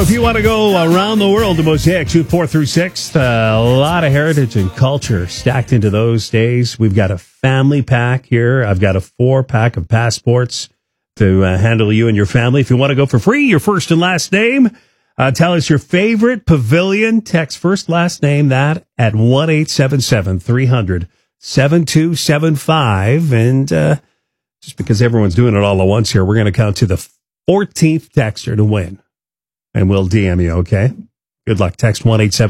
if you want to go around the world to Mosaic, June 4th through 6th, a lot of heritage and culture stacked into those days. We've got a family pack here. I've got a 4-pack of passports to handle you and your family. If you want to go for free, your first and last name, tell us your favorite pavilion. Text first, last name, that at 1-877-300-7275. And just because everyone's doing it all at once here, we're going to count to the 14th texter to win. And we'll DM you, okay? Good luck. Text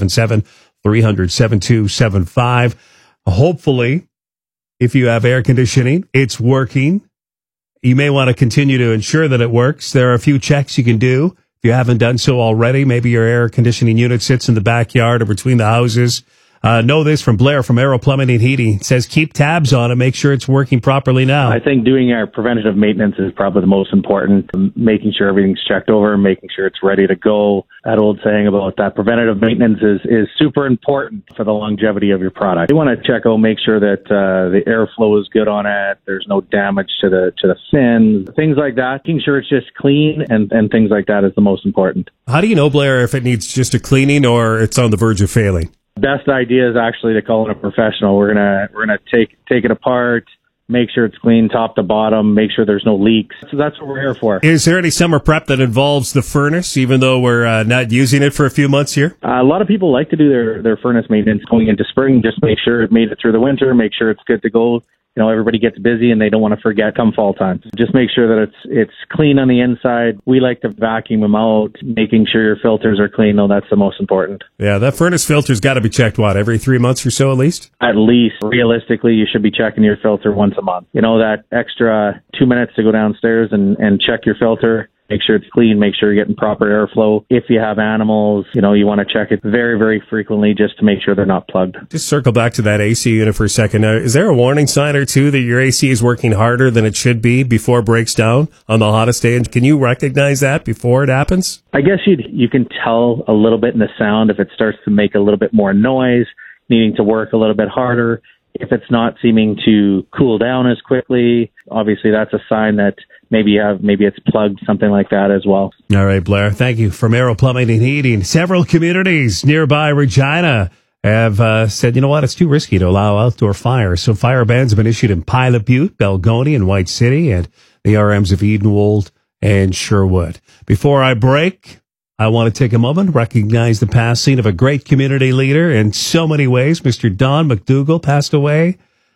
1-877-300-7275. Hopefully, if you have air conditioning, it's working. You may want to continue to ensure that it works. There are a few checks you can do. If you haven't done so already, maybe your air conditioning unit sits in the backyard or between the houses. Know this from Blair from Aero Plumbing and Heating. It says keep tabs on it. Make sure it's working properly now. I think doing our preventative maintenance is probably the most important. Making sure everything's checked over, making sure it's ready to go. That old saying about that preventative maintenance is super important for the longevity of your product. You want to check out, make sure that the airflow is good on it. There's no damage to the fins, things like that. Making sure it's just clean and things like that is the most important. How do you know, Blair, if it needs just a cleaning or it's on the verge of failing? Best idea is actually to call in a professional. We're gonna take it apart, make sure it's clean top to bottom, make sure there's no leaks. So that's what we're here for. Is there any summer prep that involves the furnace, even though we're not using it for a few months here? A lot of people like to do their furnace maintenance going into spring. Just make sure it made it through the winter, make sure it's good to go. You know, everybody gets busy and they don't want to forget come fall time. Just make sure that it's clean on the inside. We like to vacuum them out, making sure your filters are clean. No, that's the most important. Yeah, that furnace filter's got to be checked, every 3 months or so at least? At least. Realistically, you should be checking your filter once a month. You know, that extra 2 minutes to go downstairs and check your filter. Make sure it's clean, make sure you're getting proper airflow. If you have animals, you want to check it very, very frequently just to make sure they're not plugged. Just circle back to that AC unit for a second. Now, is there a warning sign or two that your AC is working harder than it should be before it breaks down on the hottest day? And can you recognize that before it happens? I guess you can tell a little bit in the sound if it starts to make a little bit more noise, needing to work a little bit harder. If it's not seeming to cool down as quickly, obviously that's a sign that maybe it's plugged, something like that as well. All right, Blair. Thank you. From Aero Plumbing and Heating, several communities nearby Regina have said, you know what, it's too risky to allow outdoor fires. So fire bans have been issued in Pilot Butte, Belgoni, and White City, and the RMs of Edenwold and Sherwood. Before I break, I want to take a moment, recognize the passing of a great community leader in so many ways. Mr. Don McDougall passed away.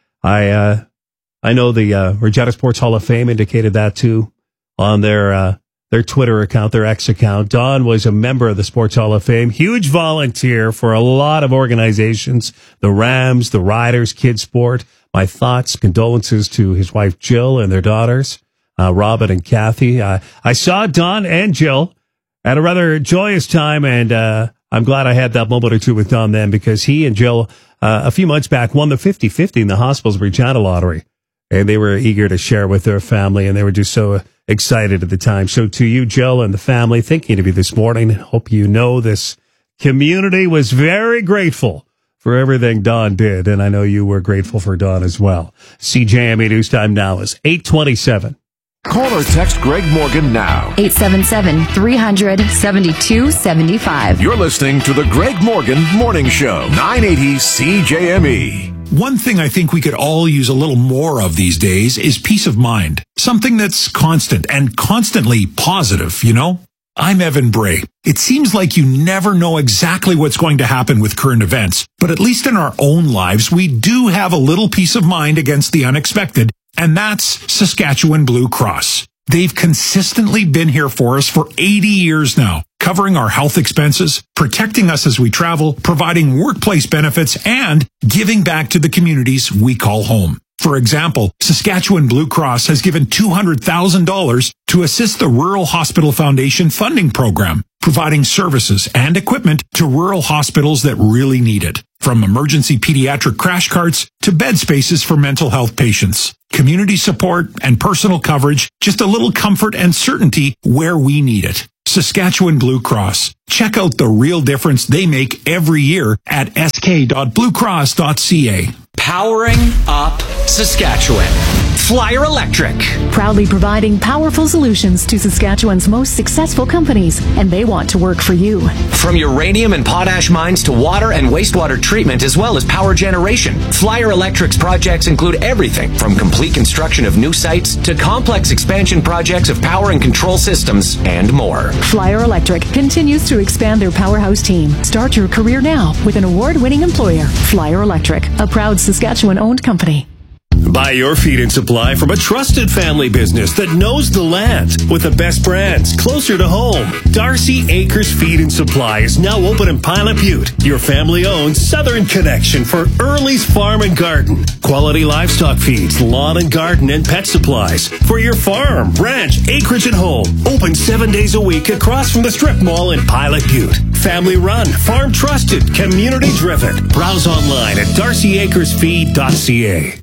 I know the Regina Sports Hall of Fame indicated that too on their Twitter account, their X account. Don was a member of the Sports Hall of Fame, huge volunteer for a lot of organizations, the Rams, the Riders, Kids Sport. My thoughts, condolences to his wife Jill and their daughters, Robin and Kathy. I saw Don and Jill at a rather joyous time, and I'm glad I had that moment or two with Don then, because he and Jill, a few months back, won the 50-50 in the Hospitals Regina Lottery, and they were eager to share with their family, and they were just so excited at the time. So to you, Jill, and the family, thinking of you this morning, hope you know this community was very grateful for everything Don did, and I know you were grateful for Don as well. CJME News Time now is 8:27. Call or text Greg Morgan now. 877-300-7275. You're listening to the Greg Morgan Morning Show, 980 CJME. One thing I think we could all use a little more of these days is peace of mind. Something that's constant and constantly positive, I'm Evan Bray. It seems like you never know exactly what's going to happen with current events, but at least in our own lives, we do have a little peace of mind against the unexpected. And that's Saskatchewan Blue Cross. They've consistently been here for us for 80 years now, covering our health expenses, protecting us as we travel, providing workplace benefits, and giving back to the communities we call home. For example, Saskatchewan Blue Cross has given $200,000 to assist the Rural Hospital Foundation funding program, providing services and equipment to rural hospitals that really need it. From emergency pediatric crash carts to bed spaces for mental health patients. Community support and personal coverage, just a little comfort and certainty where we need it. Saskatchewan Blue Cross. Check out the real difference they make every year at sk.bluecross.ca. Powering up Saskatchewan. Flyer Electric. Proudly providing powerful solutions to Saskatchewan's most successful companies, and they want to work for you. From uranium and potash mines to water and wastewater treatment, as well as power generation, Flyer Electric's projects include everything from complete construction of new sites to complex expansion projects of power and control systems and more. Flyer Electric continues to expand their powerhouse team. Start your career now with an award-winning employer. Flyer Electric, a proud Saskatchewan-owned company. Buy your feed and supply from a trusted family business that knows the land with the best brands closer to home. Darcy Acres Feed and Supply is now open in Pilot Butte, your family-owned southern connection for Early's Farm and Garden. Quality livestock feeds, lawn and garden, and pet supplies for your farm, ranch, acreage, and home. Open 7 days a week across from the Strip Mall in Pilot Butte. Family run, farm trusted, community driven. Browse online at darcyacresfeed.ca.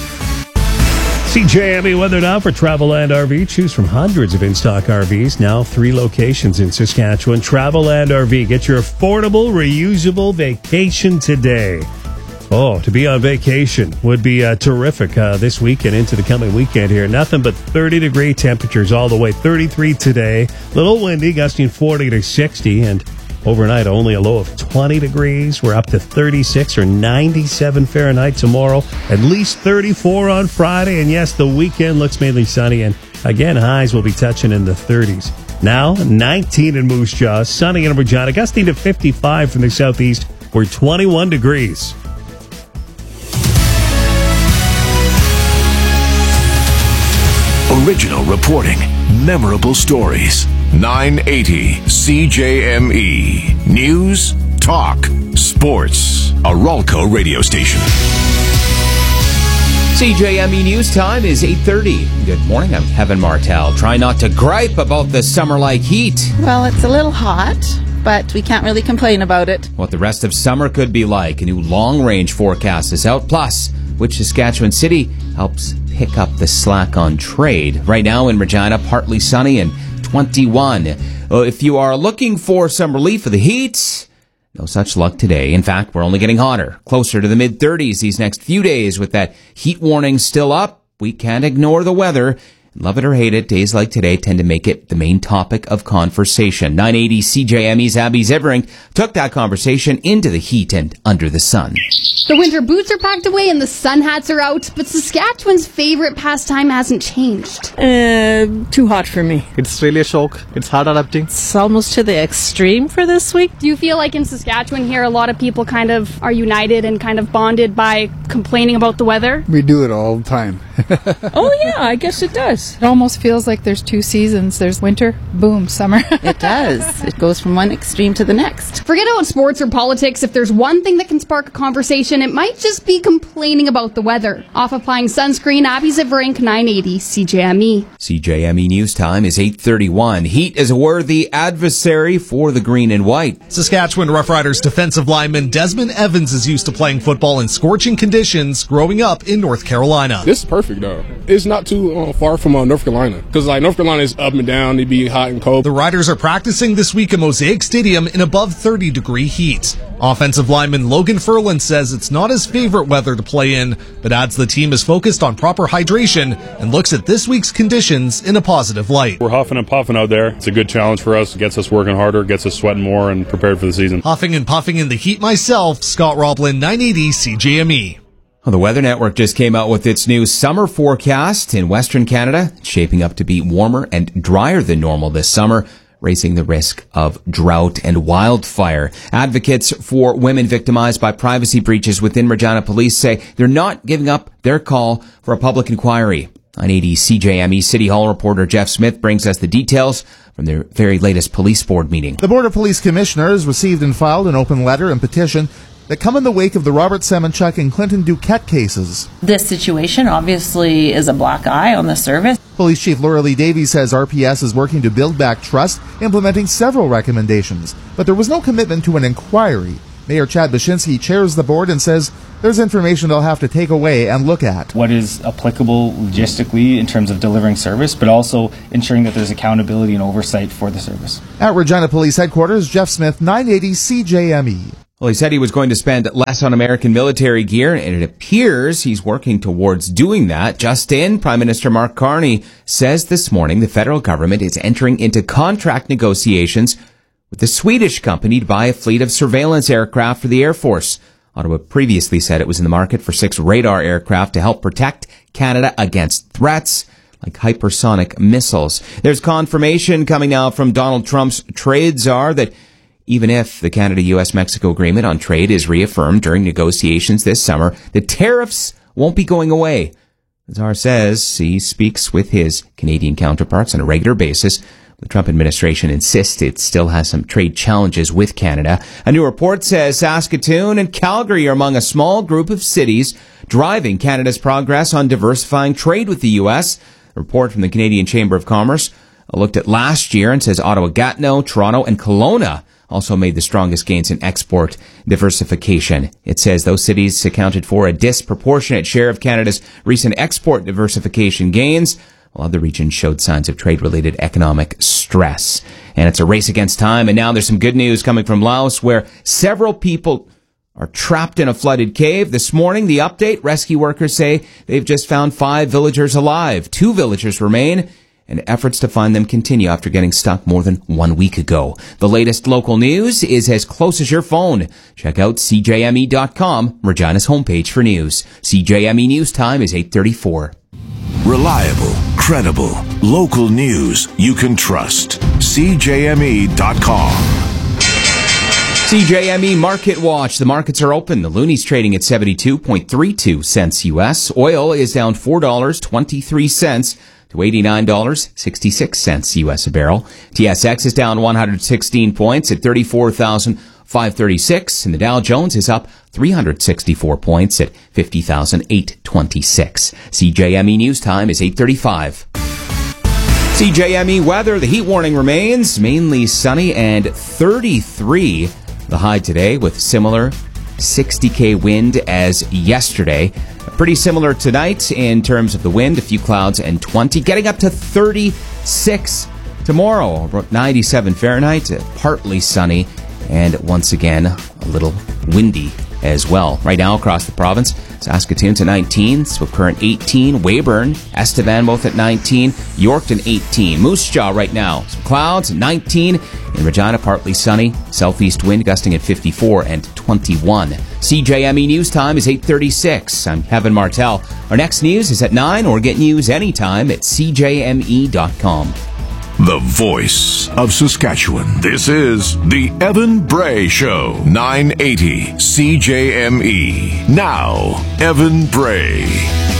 CJME weather now for Travelland RV. Choose from hundreds of in-stock RVs. Now 3 locations in Saskatchewan. Travelland RV. Get your affordable, reusable vacation today. Oh, to be on vacation would be terrific this weekend into the coming weekend here. Nothing but 30-degree temperatures all the way. 33 today. Little windy, gusting 40 to 60. And overnight, only a low of 20 degrees. We're up to 36 or 97 Fahrenheit tomorrow. At least 34 on Friday. And yes, the weekend looks mainly sunny. And again, highs will be touching in the 30s. Now, 19 in Moose Jaw. Sunny in Regina. Gusting to 55 from the southeast. We're 21 degrees. Original reporting, memorable stories. 980 CJME. News, talk, sports. A Ralco radio station. CJME News time is 8:30. Good morning, I'm Kevin Martel. Try not to gripe about the summer-like heat. Well, it's a little hot, but we can't really complain about it. What the rest of summer could be like. A new long-range forecast is out, plus which Saskatchewan city helps pick up the slack on trade. Right now in Regina, partly sunny and 21. If you are looking for some relief of the heat, no such luck today. In fact, we're only getting hotter, closer to the mid-30s these next few days. With that heat warning still up, we can't ignore the weather. Love it or hate it, days like today tend to make it the main topic of conversation. 980 CJME's Abby Zebrink took that conversation into the heat and under the sun. The winter boots are packed away and the sun hats are out, but Saskatchewan's favorite pastime hasn't changed. Too hot for me. It's really a shock. It's hard adapting. It's almost to the extreme for this week. Do you feel like in Saskatchewan here a lot of people kind of are united and kind of bonded by complaining about the weather? We do it all the time. Oh yeah, I guess it does. It almost feels like there's 2 seasons. There's winter, boom, summer. It does. It goes from one extreme to the next. Forget about sports or politics. If there's one thing that can spark a conversation, it might just be complaining about the weather. Off applying sunscreen, Abby Zebrink, 980 CJME. CJME News time is 8:31. Heat is a worthy adversary for the green and white. Saskatchewan Roughriders defensive lineman Desmond Evans is used to playing football in scorching conditions growing up in North Carolina. This is perfect, though. It's not too far from North Carolina, because North Carolina is up and down. It'd be hot and cold. The Riders are practicing this week at Mosaic Stadium in above 30-degree heat. Offensive lineman Logan Furlan says it's not his favorite weather to play in, but adds the team is focused on proper hydration and looks at this week's conditions in a positive light. We're huffing and puffing out there. It's a good challenge for us. It gets us working harder, gets us sweating more, and prepared for the season. Huffing and puffing in the heat myself, Scott Roblin, 980 CJME. Well, the Weather Network just came out with its new summer forecast in Western Canada. It's shaping up to be warmer and drier than normal this summer, raising the risk of drought and wildfire. Advocates for women victimized by privacy breaches within Regina Police say they're not giving up their call for a public inquiry. 980 CJME City Hall reporter Jeff Smith brings us the details from their very latest police board meeting. The Board of Police Commissioners received and filed an open letter and petition that come in the wake of the Robert Semenchuk and Clinton Duquette cases. This situation obviously is a black eye on the service. Police Chief Laura Lee Davies says RPS is working to build back trust, implementing several recommendations, but there was no commitment to an inquiry. Mayor Chad Bashinsky chairs the board and says there's information they'll have to take away and look at. What is applicable logistically in terms of delivering service, but also ensuring that there's accountability and oversight for the service. At Regina Police Headquarters, Jeff Smith, 980 CJME. Well, he said he was going to spend less on American military gear, and it appears he's working towards doing that. Just in, Prime Minister Mark Carney says this morning the federal government is entering into contract negotiations with the Swedish company to buy a fleet of surveillance aircraft for the Air Force. Ottawa previously said it was in the market for 6 radar aircraft to help protect Canada against threats like hypersonic missiles. There's confirmation coming now from Donald Trump's trade czar that even if the Canada-US-Mexico agreement on trade is reaffirmed during negotiations this summer, the tariffs won't be going away. The czar says he speaks with his Canadian counterparts on a regular basis. The Trump administration insists it still has some trade challenges with Canada. A new report says Saskatoon and Calgary are among a small group of cities driving Canada's progress on diversifying trade with the U.S. A report from the Canadian Chamber of Commerce looked at last year and says Ottawa-Gatineau, Toronto, and Kelowna also made the strongest gains in export diversification. It says those cities accounted for a disproportionate share of Canada's recent export diversification gains, while other regions showed signs of trade-related economic stress. And it's a race against time, and now there's some good news coming from Laos, where several people are trapped in a flooded cave. This morning, the update, rescue workers say they've just found 5 villagers alive. 2 villagers remain, and efforts to find them continue after getting stuck more than 1 week ago. The latest local news is as close as your phone. Check out CJME.com, Regina's homepage for news. CJME News Time is 8:34. Reliable, credible, local news you can trust. CJME.com. CJME Market Watch. The markets are open. The Looney's trading at 72.32 cents U.S. Oil is down $4.23 to $89.66 U.S. a barrel. TSX is down 116 points at 34,536, and the Dow Jones is up 364 points at 50,826. CJME News Time is 8:35. CJME weather. The heat warning remains mainly sunny and 33 the high today with similar 60k wind as yesterday. Pretty similar tonight in terms of the wind, a few clouds and 20, getting up to 36 tomorrow. About 97 Fahrenheit, partly sunny, and once again a little windy as well. Right now across the province, Saskatoon to 19, Swift Current 18, Weyburn, Estevan both at 19, Yorkton 18, Moose Jaw right now, some clouds 19, in Regina partly sunny, southeast wind gusting at 54 and 21. CJME News Time is 8:36. I'm Kevin Martell. Our next news is at 9 or get news anytime at CJME.com. The voice of Saskatchewan. This is the Evan Bray Show. 980 CJME. Now, Evan Bray.